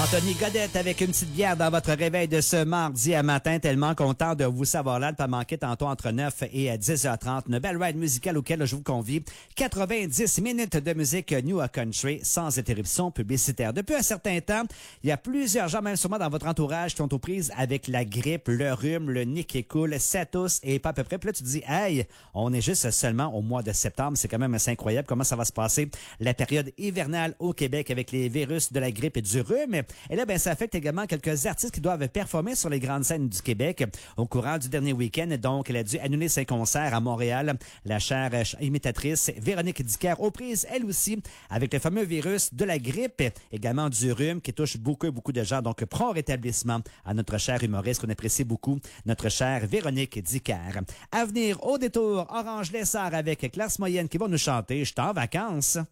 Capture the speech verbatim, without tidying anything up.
Anthony Godette avec une petite bière dans votre réveil de ce mardi à matin. Tellement content de vous savoir là, de pas manquer tantôt entre neuf et dix heures trente. Une belle ride musicale auquel je vous convie. quatre-vingt-dix minutes de musique New Country sans interruption publicitaire. Depuis un certain temps, il y a plusieurs gens, même sûrement dans votre entourage, qui sont aux prises avec la grippe, le rhume, le nez qui coule, ça tousse et pas à peu près. Puis là, tu te dis, hey, on est juste seulement au mois de septembre. C'est quand même assez incroyable comment ça va se passer la période hivernale au Québec avec les virus de la grippe et du rhume. Et là, ben, ça affecte également quelques artistes qui doivent performer sur les grandes scènes du Québec au courant du dernier week-end. Donc, elle a dû annuler ses concerts à Montréal. La chère imitatrice Véronique Dicker aux prises, elle aussi, avec le fameux virus de la grippe, également du rhume qui touche beaucoup, beaucoup de gens. Donc, prompt rétablissement à notre chère humoriste qu'on apprécie beaucoup, notre chère Véronique Dicker. À venir, au détour, Orange Lessard avec classe moyenne qui va nous chanter « Je suis en vacances ».